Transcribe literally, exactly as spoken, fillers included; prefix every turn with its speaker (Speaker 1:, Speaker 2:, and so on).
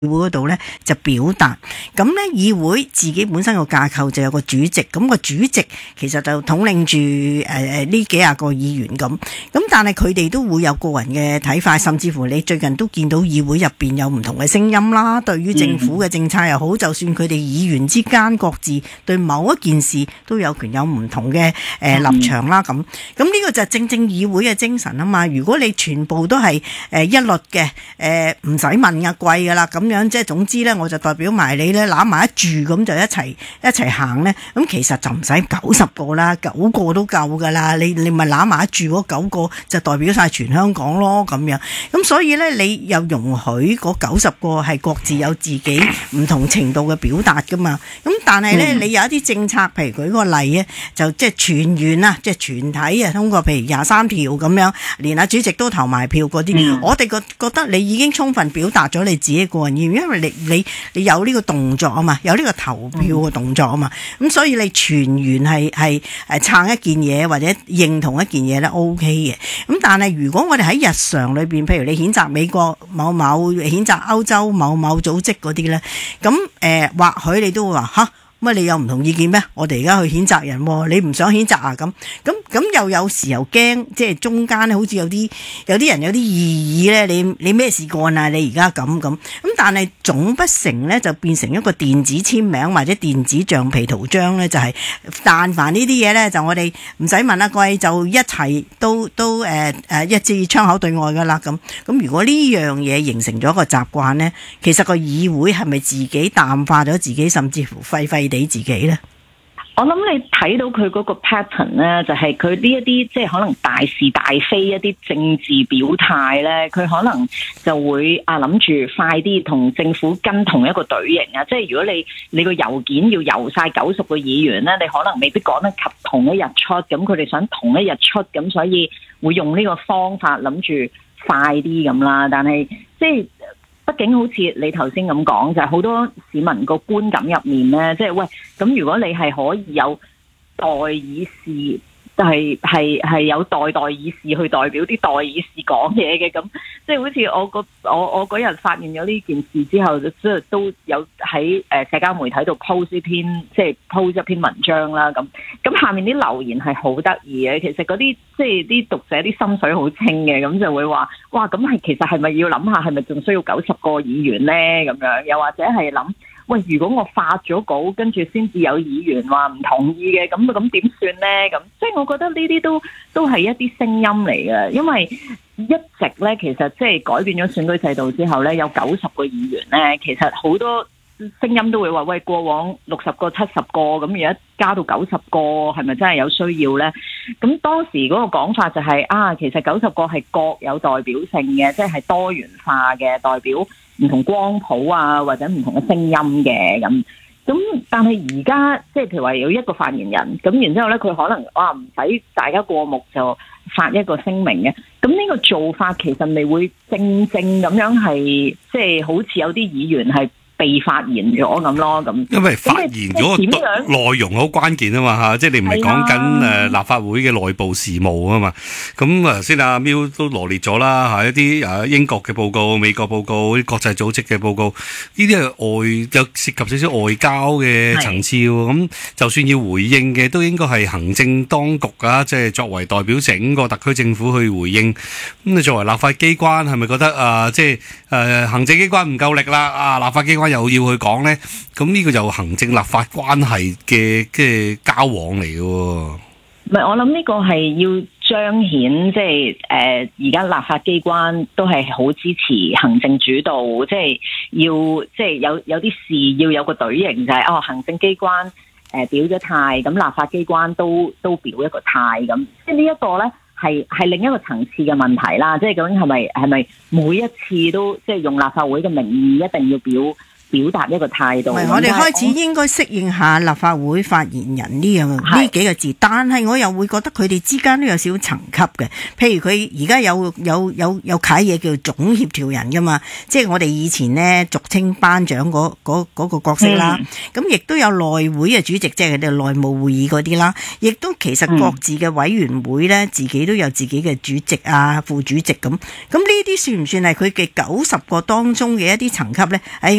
Speaker 1: 會嗰度咧就表達，咁咧議會自己本身個架構就有個主席，咁個主席其實就統領住誒誒呢幾廿個議員咁，咁但係佢哋都會有個人嘅睇法，甚至乎你最近都見到議會入邊有唔同嘅聲音啦，對於政府嘅政策又好，就算佢哋議員之間各自對某一件事都有權有唔同嘅誒立場啦，咁咁呢個就係正正議會嘅精神啊嘛。如果你全部都係誒一律嘅誒唔使問啊貴噶啦咁。樣即係總之咧，我就代表埋你咧，攬埋一住咁就一齊一齊行咧。咁其實就唔使九十個啦，九個都夠噶啦。你你咪攬埋一住嗰九個就代表晒全香港咯，咁樣。咁所以咧，你又容許嗰九十個係各自有自己唔同程度嘅表達噶嘛。咁但係咧，嗯、你有一啲政策，譬如舉個例咧，就即係全員啊，即係全體啊，通過譬如廿三條咁樣，連阿主席都投埋票嗰啲，嗯、我哋覺覺得你已經充分表達咗你自己個人。因為你你你有呢個動作啊嘛，有呢個投票嘅動作啊嘛，咁、嗯、所以你全員係係誒撐一件嘢或者認同一件嘢咧 O K 嘅，咁但係如果我哋喺日常裏邊，譬如你譴責美國某某，譴責歐洲某某組織嗰啲咧，咁誒、呃、或許你都會話吓。乜你有唔同意見咩？我哋而家去譴責人，你唔想譴責啊？咁咁咁又有時又驚，即係中間咧，好似有啲有啲人有啲異議咧。你你咩事幹啊？你而家咁咁咁，但係總不成咧，就變成一個電子簽名或者電子橡皮圖章咧，就係、是、但凡呢啲嘢咧，就我哋唔使問阿貴，就一齊都都誒誒、呃、一致窗口對外噶啦。咁咁如果呢樣嘢形成咗一個習慣咧，其實個議會係咪自己淡化咗自己，甚至乎廢廢俾自己咧？
Speaker 2: 我諗你睇到佢嗰個 pattern 咧，就係佢呢一啲即係可能大是大非一啲政治表態咧，佢可能就會啊諗住快啲同政府跟同一個隊形啊！即係如果你你個郵件要郵晒九十個議員咧，你可能未必趕得及同一日出，咁佢哋想同一日出，咁所以會用呢個方法諗住快啲咁啦。但係即係。畢竟好似你頭先咁講，就係、是、好多市民個觀感入面咧，即係喂，咁如果你係可以有代議士，係係係有代代議士去代表啲代議士講嘢嘅，咁即係好似我個我我嗰日發現咗呢件事之後，即係都有喺誒社交媒體度 post 一篇，即係 post 一篇文章啦。咁咁下面啲留言係好得意嘅，其實嗰啲即係啲讀者啲心水好清嘅，咁就會話哇，咁係其實係咪要諗下，係咪仲需要九十個議員咧？咁樣又或者係諗。喂，如果我發咗稿，跟住先至有議員話唔同意嘅，咁咁點算呢？咁即係我覺得呢啲都都係一啲聲音嚟嘅，因為一直咧其實即係改變咗選舉制度之後咧，有九十個議員咧，其實好多聲音都會話：喂，過往六十個、七十個，咁而家加到九十個，係咪真係有需要呢？咁當時嗰個講法就係、是、啊，其實九十個係各有代表性嘅，即係多元化嘅代表。唔同光譜啊，或者唔同嘅聲音嘅咁，咁但係而家即係譬如話有一個發言人，咁然之後咧佢可能哇唔使大家過目就發一個聲明嘅，咁呢個做法其實咪會正正咁樣係即係好似有啲議員係被發言咗咁咯，咁
Speaker 3: 因為發言咗個內容好關鍵啊嘛嚇，即係你唔係講緊誒立法會嘅內部事務啊嘛。咁啊先阿 Miu 都羅列咗啦嚇，一啲誒英國嘅報告、美國報告、啲國際組織嘅報告，呢啲係外有涉及少少外交嘅層次喎。咁就算要回應嘅，都應該係行政當局啊，即係作為代表整個特區政府去回應。咁你作為立法機關係咪覺得啊，即係誒行政機關唔夠力啦啊，立法機關又要去講咧，咁呢個就行政立法關係嘅即係交往嚟嘅。
Speaker 2: 唔係，我諗呢個係要彰顯，即係誒而家立法機關都係好支持行政主導，即係要即係有有啲事要有個隊形，就係、是、哦行政機關誒、呃、表咗態，咁立法機關都都表一個態咁，即係呢一個咧係係另一個層次嘅問題啦。即係究竟係咪係咪每一次都即係用立法會嘅名義一定要表？表達一個態度。
Speaker 1: 我哋開始應該適應下立法會發言人呢樣呢幾個字，但係我又會覺得佢哋之間都有少少層級嘅。譬如佢而家有有有有楷嘢叫總協調人噶嘛，即係我哋以前呢俗稱班長嗰嗰嗰個角色啦。咁亦都有內會嘅主席，即係佢哋內務會議嗰啲啦。亦都其實各自嘅委員會呢，自己都有自己嘅主席啊、副主席咁。咁呢啲算唔算係佢嘅九十個當中嘅一啲層級呢？誒、哎。